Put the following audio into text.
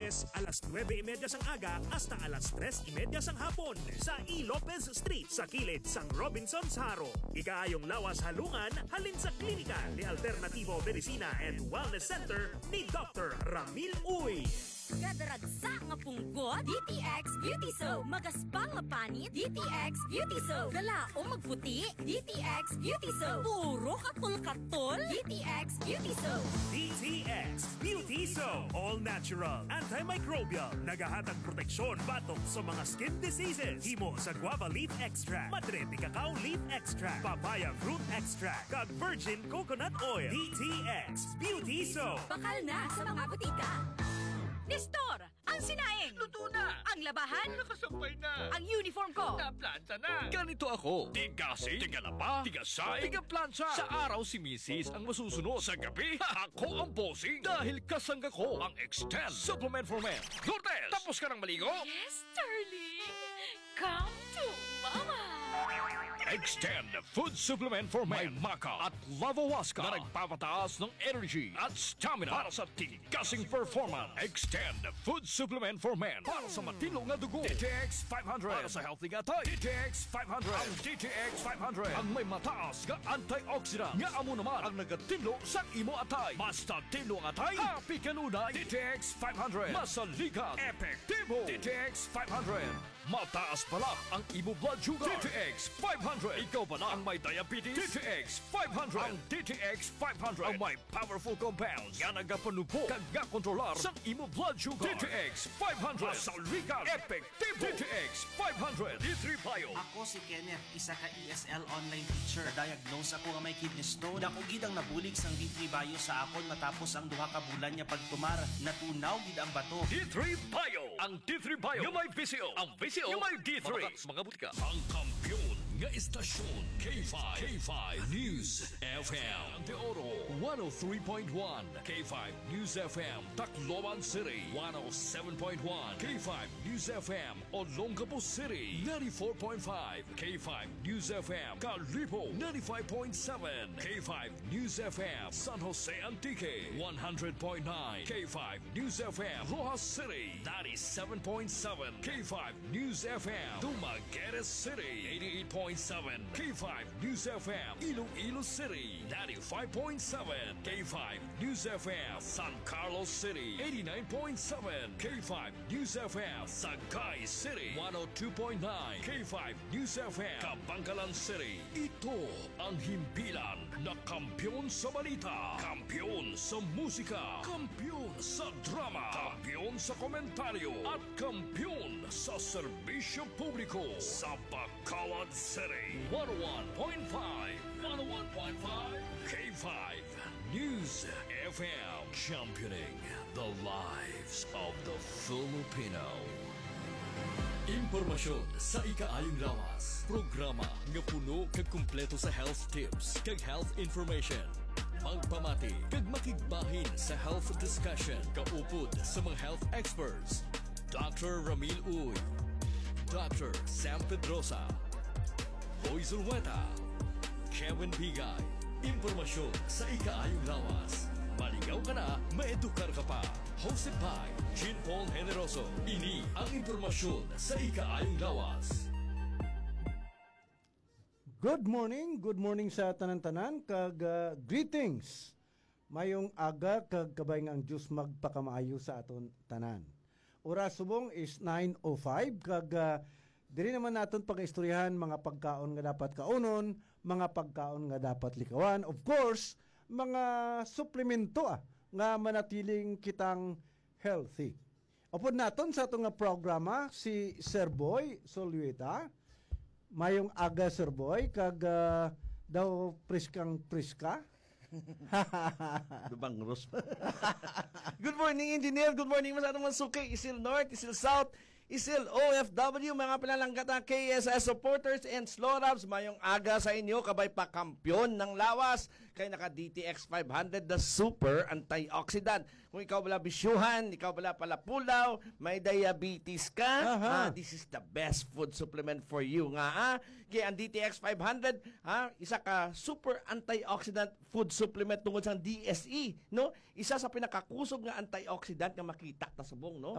Lunes, alas 9:30 sang aga hasta alas 3:30 sang hapon sa E. Lopez Street sa kilid sang Robinson's Haro. Ikaayong lawas halungan halin sa klinika ni Alternativo Medicina and Wellness Center ni Dr. Ramil Uy. Kadaragsa nga punggot, DTX Beauty Soap. Magaspang nga panit, DTX Beauty Soap. Dalaong magputi, DTX Beauty Soap. Puro katol-katol, DTX Beauty Soap. DTX Beauty Soap. All natural, antimicrobial, nagahatag proteksyon batok sa mga skin diseases. Himo sa guava leaf extract, madre de cacao leaf extract, papaya fruit extract, kag virgin coconut oil. DTX Beauty Soap. Bakal na sa mga butika. Nestor, ang sinaing! Luto na! Ang labahan! Nakasampay na! Ang uniform ko! Naplanta na! Ganito ako. Tigasing, tigalaba, tigasay, tigaplansya. Sa araw si Mrs. ang masusunod. Sa gabi, ako ang bossing. Dahil kasangga ko ang Extend Supplement for Men. Lourdes, tapos ka ng maligo? Yes, darling! Come to Mama! Extend Food Supplement for Men. May maca at lavawaska na nagpapataas ng energy at stamina para sa tigasing performance. Extend Food Supplement for Men para sa matilong na dugo. DTX 500 para sa healthy gatay. DTX 500. Ang DTX 500 ang may mataas nga antioxidant nga amo naman ang nagatinlo sa imo atay. Basta tinlo ang atay, happy kanunay. DTX 500 masalikat, epektibo. DTX 500 mataas pala ang imo blood sugar. DTX 500. Ikaw pala ang may diabetes. DTX 500. Ang DTX 500 ang may powerful compounds nga nagapanupo kag nga kontrolar sa imo blood sugar. DTX 500. Masalikat, epektibo. DTX 500. D3 Bio. Ako si Kenneth, isa ka ESL online teacher. Diagnose ako nga may kidney stone. Dako gid ang nabulig sang D3 Bio sa akon matapos ang duha ka bulan niya pagtumar. Natunaw gid ang bato. D3 Bio. Ang D3 Bio yung may VCO. Ang VCO yung may D3. Matatak sa mga butika. Ang kampiyon nga istasyon K5. K5 News FM. De Oro 103.1. K5 News FM Tacloban City 107.1. K5 News FM Olongapo City 94.5. K5 News FM Kalibo 95.7. K5 News FM San Jose Antique 100.9. K5 News FM Rojas City 97.7. K5 News FM Dumaguete City 88.7. K5 News FM Iloilo City 95.7. K5 News FM San Carlos City 89.7. K5 News FM Sagay City 102.9. K5 News FM Kabangkalan City. Ito ang himpilan na kampiyon sa balita, kampiyon sa musika, kampiyon sa drama, kampiyon sa komentaryo at kampiyon sa serbisyo publiko sa Bacolod City. 101.5 K5 News FM, championing the lives of the Filipino. Impormasyon sa ikaayong lawas. Programa nga puno kag kumpleto sa health tips kag health information. Magpamati kag makigbahin sa health discussion kaupod sa mga health experts. Dr. Ramil Uy, Dr. Sam Pedrosa, Boy Zulweta, Kevin Bigay. Impormasyon sa ikaayong lawas. Maligaw ka na, maedukar ka pa. Hosted by Jean Paul Generoso. Ini ang impormasyon sa ikaayong lawas. Good morning sa tanan-tanan kag greetings. Mayong aga kag kabay nga ang Diyos magpakamaayo sa aton tanan. Oras subong is 9:05 kag diri naman naton pag-istoryahan mga pagkaon nga dapat kaunon, mga pagkaon nga dapat likawan. Of course, mga suplemento nga manatiling kitang healthy. Upod naton sa atong nga programa si Sir Boy Solweta. Mayong aga Sir Boy kag daw priskang-priska. Dubangros. Good morning, engineer. Good morning, masyadong Mansuki, Isil North, Isil South, Isil OFW, mga pinalangkata KSS supporters and Slorabs, mayong aga sa inyo, kabay pa kampiyon ng lawas, kay naka DTX 500, the super antioxidant. Kung ikaw wala bisyuhan, ikaw wala palapulaw, may diabetes ka, this is the best food supplement for you nga. Kaya ang DTX 500, isa ka super antioxidant food supplement tungkol sa DSE, no? Isa sa pinakakusog nga antioxidant nga makita ta subong, no?